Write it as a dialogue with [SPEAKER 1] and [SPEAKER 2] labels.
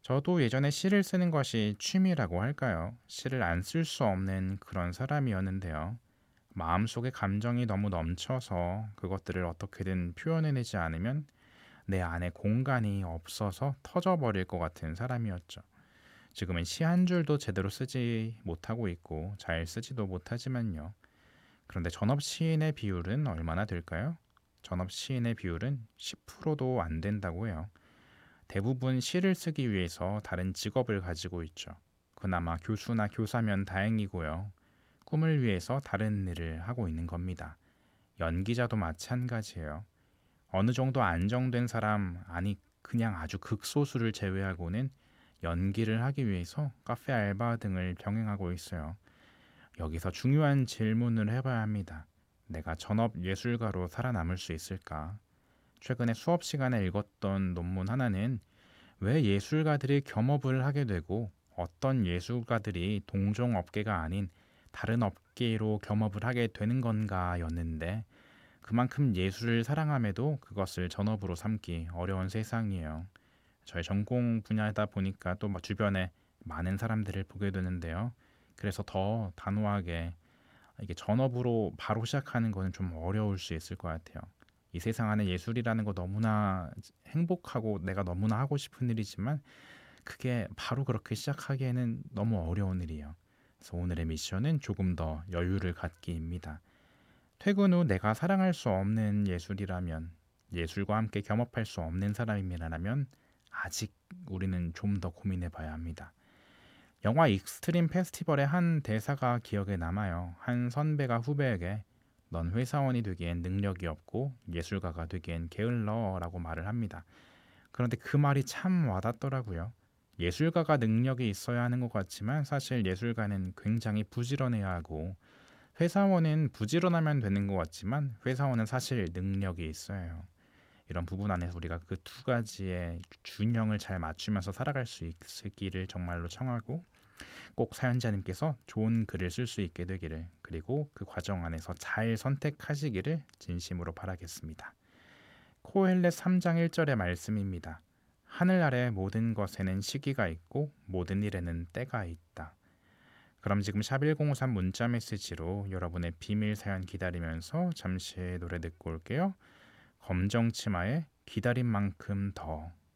[SPEAKER 1] 저도 예전에 시를 쓰는 것이 취미라고 할까요? 시를 안 쓸 수 없는 그런 사람이었는데요. 마음속에 감정이 너무 넘쳐서 그것들을 어떻게든 표현해내지 않으면 내 안에 공간이 없어서 터져버릴 것 같은 사람이었죠. 지금은 시 한 줄도 제대로 쓰지 못하고 있고 잘 쓰지도 못하지만요. 그런데 전업 시인의 비율은 얼마나 될까요? 전업 시인의 비율은 10%도 안 된다고 해요. 대부분 시를 쓰기 위해서 다른 직업을 가지고 있죠. 그나마 교수나 교사면 다행이고요. 꿈을 위해서 다른 일을 하고 있는 겁니다. 연기자도 마찬가지예요. 어느 정도 안정된 사람, 아니 그냥 아주 극소수를 제외하고는 연기를 하기 위해서 카페 알바 등을 병행하고 있어요. 여기서 중요한 질문을 해봐야 합니다. 내가 전업 예술가로 살아남을 수 있을까? 최근에 수업 시간에 읽었던 논문 하나는 왜 예술가들이 겸업을 하게 되고 어떤 예술가들이 동종 업계가 아닌 다른 업계로 겸업을 하게 되는 건가 였는데, 그만큼 예술을 사랑함에도 그것을 전업으로 삼기 어려운 세상이에요. 저의 전공 분야다 보니까 또 주변에 많은 사람들을 보게 되는데요. 그래서 더 단호하게 이게 전업으로 바로 시작하는 거는 좀 어려울 수 있을 것 같아요. 이 세상 안에 예술이라는 거 너무나 행복하고 내가 너무나 하고 싶은 일이지만 그게 바로 그렇게 시작하기에는 너무 어려운 일이에요. 그래서 오늘의 미션은 조금 더 여유를 갖기입니다. 퇴근 후 내가 사랑할 수 없는 예술이라면, 예술과 함께 겸업할 수 없는 사람이라면 아직 우리는 좀 더 고민해 봐야 합니다. 영화 익스트림 페스티벌의 한 대사가 기억에 남아요. 한 선배가 후배에게 넌 회사원이 되기엔 능력이 없고 예술가가 되기엔 게을러라고 말을 합니다. 그런데 그 말이 참 와닿더라고요. 예술가가 능력이 있어야 하는 것 같지만 사실 예술가는 굉장히 부지런해야 하고, 회사원은 부지런하면 되는 것 같지만 회사원은 사실 능력이 있어야 해요. 이런 부분 안에서 우리가 그 두 가지의 균형을 잘 맞추면서 살아갈 수 있기를 정말로 청하고, 꼭 사연자님께서 좋은 글을 쓸 수 있게 되기를, 그리고 그 과정 안에서 잘 선택하시기를 진심으로 바라겠습니다. 코헬렛 3장 1절의 말씀입니다. 하늘 아래 모든 것에는 시기가 있고 모든 일에는 때가 있다. 그럼 지금 샵1053 문자 메시지로 여러분의 비밀 사연 기다리면서 잠시 노래 듣고 올게요. 검정치마의 기다린 만큼 더.